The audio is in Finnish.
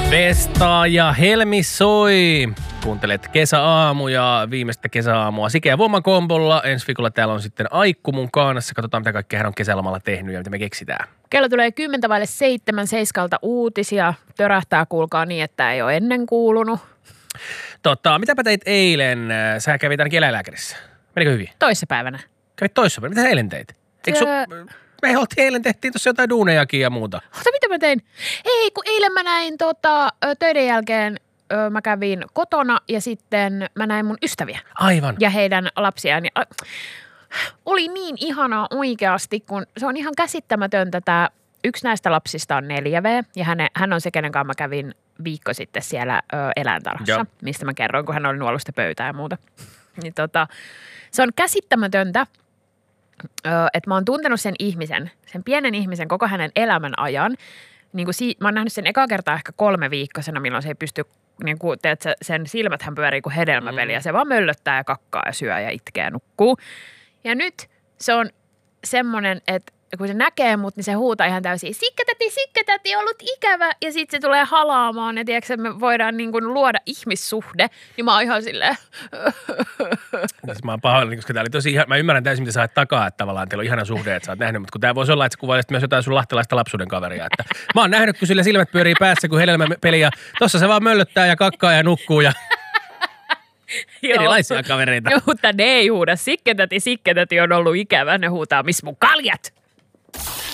Vesta ja Helmi soi. Kuuntelet kesäaamuja, viimeistä kesäaamua Sike ja Voman kombolla. Ensi viikolla täällä on sitten Aikku mun kaanassa. Katsotaan, mitä kaikkea hän on kesälomalla tehnyt ja mitä me keksitään. Kello tulee 6:50 Seiskalta uutisia. Törähtää, kuulkaa niin, että ei ole ennen kuulunut. Mitäpä teit eilen? Sä kävit ainakin eläinlääkärissä. Menikö hyvin? Toissapäivänä. Kävit toissapäivänä. Mitä sä eilen teit? Me oltiin eilen, tehtiin tuossa jotain duunejakin ja muuta. Mitä mä tein? Ei, kun eilen mä näin töiden jälkeen mä kävin kotona ja sitten mä näin mun ystäviä. Aivan. Ja heidän lapsiaan. Oli niin ihanaa oikeasti, kun se on ihan käsittämätöntä tämä. Yksi näistä lapsista on 4V ja hän on se, kenen kanssa mä kävin viikko sitten siellä eläintarhassa, Joo. mistä mä kerroin, kun hän oli nuolusta pöytää ja muuta. Niin se on käsittämätöntä, että mä oon tuntenut sen ihmisen, sen pienen ihmisen koko hänen elämän ajan. Niin kuin mä oon nähnyt sen ekaa kertaa ehkä 3-viikkosena, milloin se ei pysty, niin kuin, teet, sen silmäthän pyörii kuin hedelmäpeli ja se vaan möllöttää ja kakkaa ja syö ja itkee ja nukkuu. Ja nyt se on semmoinen, että kun se näkee mut, niin se huutaa ihan täysin, sikketäti, ollut ikävä. Ja sitten se tulee halaamaan ja tiedätkö, me voidaan niin kuin luoda ihmissuhde. Niin mä oon ihan silleen. Mä oon pahoillani, koska tää oli tosi ihan, mä ymmärrän täysin, mitä sä haet takaa, että tavallaan teillä on ihana suhde, että sä oot nähnyt. Mutta kun tää voisi olla, että sä kuvaisit myös jotain sun lahtelaista lapsuuden kaveria. Että mä oon nähnyt, kun sillä silmät pyörii päässä, kun hedelmäpeli ja tossa se vaan möllöttää ja kakkaa ja nukkuu ja erilaisia kavereita. Joo, mutta ne ei huuda. Sikketäti on ollut ikävä. Ne huutaa, missä mun kaljat?